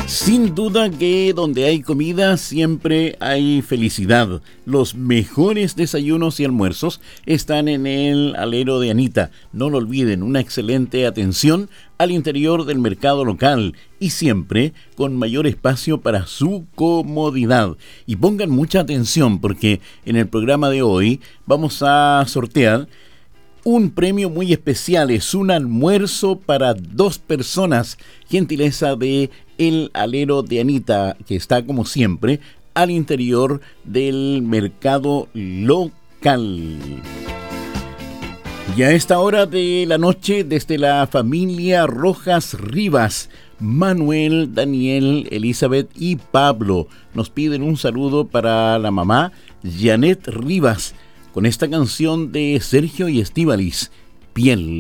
Sin duda que donde hay comida siempre hay felicidad. Los mejores desayunos y almuerzos están en el alero de Anita. No lo olviden, una excelente atención al interior del mercado local y siempre con mayor espacio para su comodidad. Y pongan mucha atención porque en el programa de hoy vamos a sortear un premio muy especial. Es un almuerzo para 2 personas, gentileza de El Alero de Anita, que está como siempre al interior del mercado local. Y a esta hora de la noche, desde la familia Rojas Rivas, Manuel, Daniel, Elizabeth y Pablo nos piden un saludo para la mamá Janet Rivas con esta canción de Sergio y Estíbaliz, Piel.